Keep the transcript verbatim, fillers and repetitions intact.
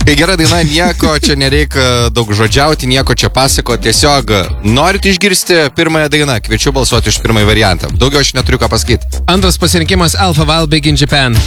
Tai gera daina, nieko čia nereikia daug žodžiauti, nieko čia pasako, tiesiog norit išgirsti pirmąją dainą, kviečiu balsuoti už pirmąjį variantą. Daugiau aš neturiu ką pasakyti. Antras pasirinkimas Alpha Wild Big in Japan.